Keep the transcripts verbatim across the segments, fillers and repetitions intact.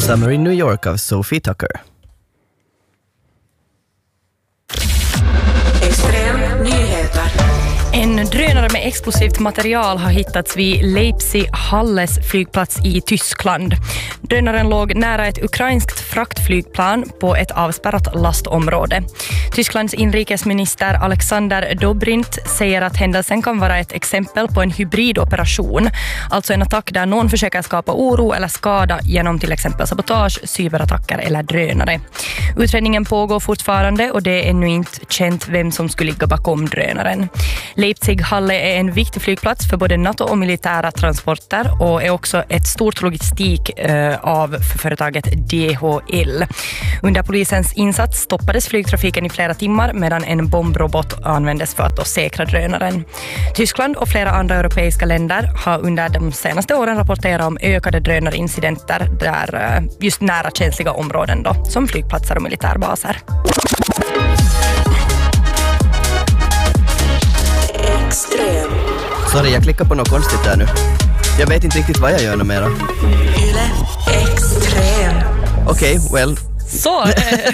Summer in New York av Sophie Tucker. Extrem nyheter. En drönare med explosivt material har hittats vid Leipzig-Halles flygplats i Tyskland. Drönaren låg nära ett ukrainskt fraktflygplan på ett avspärrat lastområde. Tysklands inrikesminister Alexander Dobrindt säger att händelsen kan vara ett exempel på en hybridoperation, alltså en attack där någon försöker skapa oro eller skada genom till exempel sabotage, cyberattacker eller drönare. Utredningen pågår fortfarande och det är ännu inte känt vem som skulle ligga bakom drönaren. Leipzig-Halle är en viktig flygplats för både NATO och militära transporter och är också ett stort logistik eh, av företaget D H L. Under polisens insats stoppades flygtrafiken i flera timmar medan en bombrobot användes för att då säkra drönaren. Tyskland och flera andra europeiska länder har under de senaste åren rapporterat om ökade drönarincidenter där eh, just nära känsliga områden då, som flygplatser och militärbaser. Extrem. Sorry, jag klickar på något konstigt där nu. Jag vet inte riktigt vad jag gör mera. Yle Extrem. Okej, okay, well. Så,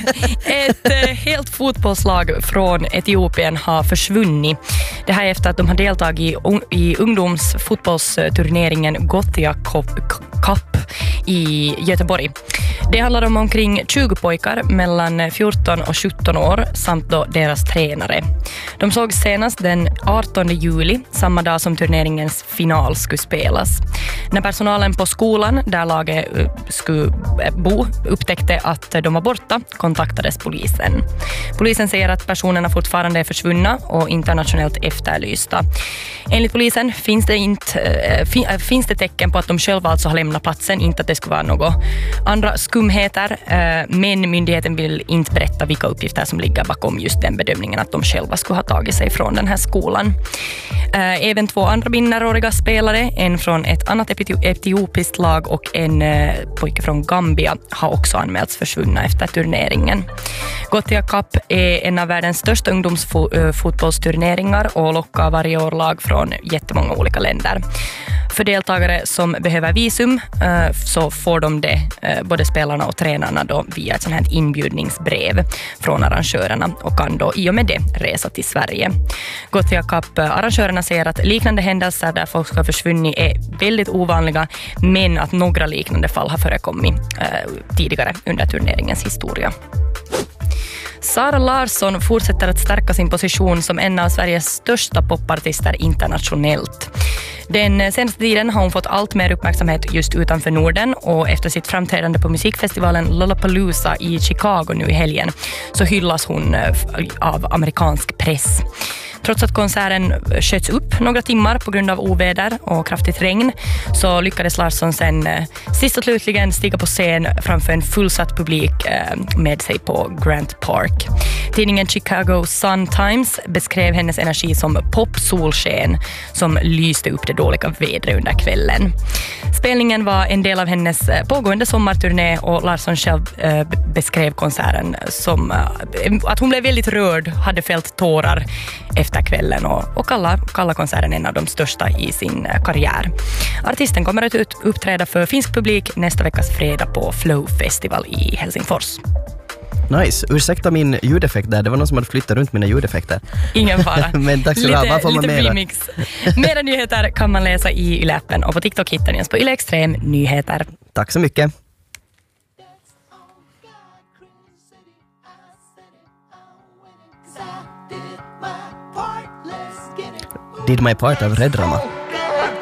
ett helt fotbollslag från Etiopien har försvunnit. Det här är efter att de har deltagit i ungdomsfotbollsturneringen Gothia Cup i Göteborg. Det handlar om omkring tjugo pojkar mellan fjorton och sjutton år samt då deras tränare. De såg senast den artonde juli, samma dag som turneringens final skulle spelas. När personalen på skolan där laget skulle bo upptäckte att de var borta kontaktades polisen. Polisen säger att personerna fortfarande är försvunna och internationellt efterlysta. Enligt polisen finns det, inte, äh, finns det tecken på att de själva alltså har lämnat platsen, inte att det skulle vara något andra skumheter, äh, men myndigheten vill inte berätta vilka uppgifter som ligger bakom just den bedömningen att de själva skulle ha tagit sig från den här skolan. Äh, även två andra minderåriga spelare, en från ett annat etiopiskt lag och en äh, pojke från Gambia har också anmälts försvunna efter turneringen. Gothia Cup är en av världens största ungdomsfotbollsturneringar och lockar varje år lag från jättemånga olika länder. För deltagare som behöver visum så får de det, både spelarna och tränarna, då via ett sånt här inbjudningsbrev från arrangörerna och kan då i och med det resa till Sverige. Gothia Cup-arrangörerna säger att liknande händelser där folk ska försvunnit är väldigt ovanliga, men att några liknande fall har förekommit tidigare under turneringens historia. Sara Larsson fortsätter att stärka sin position som en av Sveriges största popartister internationellt. Den senaste tiden har hon fått allt mer uppmärksamhet just utanför Norden och efter sitt framträdande på musikfestivalen Lollapalooza i Chicago nu i helgen så hyllas hon av amerikansk press. Trots att konserten sköts upp några timmar på grund av oväder och kraftigt regn så lyckades Larsson sen eh, sist och slutligen stiga på scen framför en fullsatt publik eh, med sig på Grant Park. Tidningen Chicago Sun-Times beskrev hennes energi som pop-solsken som lyste upp det dåliga vädret under kvällen. Spelningen var en del av hennes pågående sommarturné och Larsson själv eh, beskrev konserten som eh, att hon blev väldigt rörd, hade fällt tårar efter kvällen och, och kalla, kalla konserten en av de största i sin karriär. Artisten kommer att ut, uppträda för finsk publik nästa veckas fredag på Flow Festival i Helsingfors. Nice. Ursäkta min ljudeffekt där. Det var någon som hade flyttat runt mina ljudeffekter. Ingen fara. Men tack så lite, bra. Vad får man lite mera? remix. Mera nyheter kan man läsa i Yle-appen och på TikTok hittar ni oss på Yle Extrem Nyheter. Tack så mycket. Did My Part av Red Rama.